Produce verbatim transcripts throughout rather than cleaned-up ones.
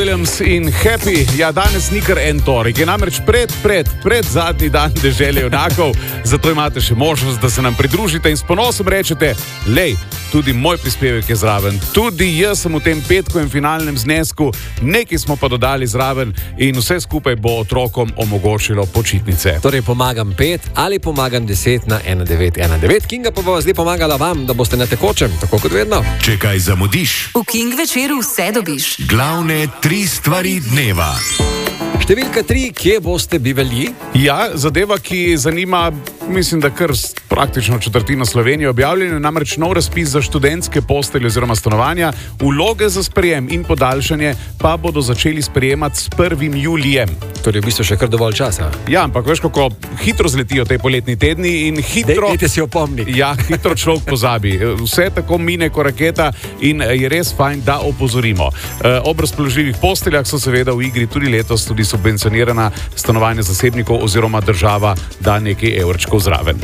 Williams in Happy. Ja, danes ni kar en torek, je namreč pred, pred, pred zadnji dan dežele junakov, zato imate še možnost, da se nam pridružite in s ponosom rečete, lej, tudi moj prispevek je zraven, tudi jaz sem v tem petkovem finalnem znesku, nekaj smo pa dodali zraven in vse skupaj bo otrokom omogočilo počitnice. Torej pomagam pet ali pomagam deset na ena devet ena devet. Kinga pa bo zdaj pomagala vam, da boste na tekočem, tako kot vedno. Če kaj zamudiš, v King večeru vse dobiš. Glavne tri stvari dneva. Številka tri, kje boste bivali? Ja, zadeva, ki zanima, mislim, da kar praktično četrtino Slovenije, objavljen je namreč nov razpis za študentske postelje oziroma stanovanja. Vloge za sprejem in podaljšanje pa bodo začeli sprejemati s prvim julijem. Torej v bistvu še kar dovolj časa. Ja, ampak veš, kako hitro zletijo te poletni tedni in hitro... Dejte si opomnik. Ja, hitro človek pozabi. Vse tako mine ko raketa in je res fajn, da opozorimo. Ob razpoložljivih posteljah so seveda v igri tudi letos tudi subvencionirana stanovanja zasebnikov oziroma država da nekaj evrčkov zraven.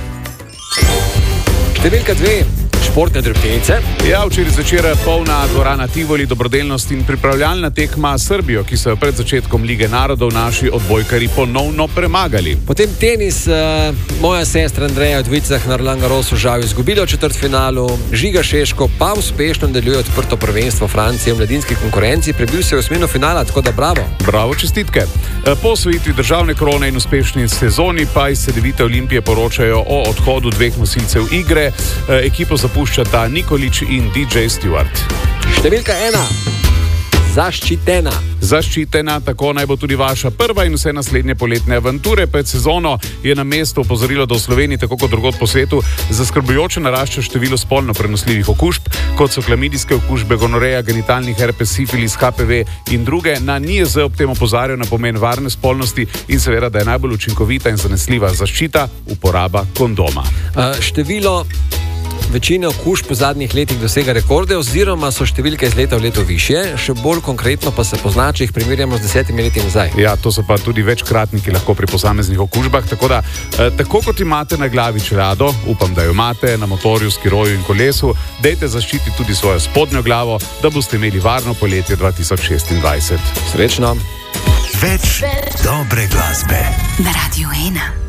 Številka dve, športne drobtinice. Ja, včeraj zvečer polna dvorana Tivoli, dobrodelnost in pripravljalna tekma Srbijo, ki so jo pred začetkom Lige narodov naši odbojkari ponovno premagali. Potem tenis, uh, moja sestra Andreja v dvicah na Roland Garrosu žal izgubila v četrtfinalu, Žiga Šeško pa uspešno nadaljuje odprto prvenstvo Francije v mladinski konkurenci, prebil se v osmino finala, tako da bravo. Bravo, čestitke. Po osvojitvi državne krone in uspešni sezoni pa iz Cedevite Olimpije poročajo o odhodu dveh nosilcev igre. Ekipo zapuščata Nikolič in D J Stewart. Številka ena. Zaščitena. Zaščitena, tako naj bo tudi vaša prva in vse naslednje poletne avanture. Pred sezono je na mestu opozorilo, da v Sloveniji, tako kot drugod po svetu, zaskrbljujoče narašča število spolno prenosljivih okužb, kot so klamidijske okužbe, gonoreja, genitalni herpes, sifilis, H P V in druge. Na N I J Z ob tem opozarjajo na pomen varne spolnosti in seveda, da je najbolj učinkovita in zanesljiva zaščita uporaba kondoma. Uh, število Večina okužb v zadnjih letih dosega rekorde oziroma so številke iz leta v leto višje, še bolj konkretno pa se pozna, če jih primerjamo z desetimi leti nazaj. Ja, to so pa tudi večkratniki lahko pri posameznih okužbah, tako da, eh, tako kot imate na glavi čelado, upam, da jo imate, na motorju, skiroju in kolesu, dejte zaščititi tudi svojo spodnjo glavo, da boste imeli varno poletje dva tisoč šestindvajset. Srečno! Več dobre glasbe Na Radio ena.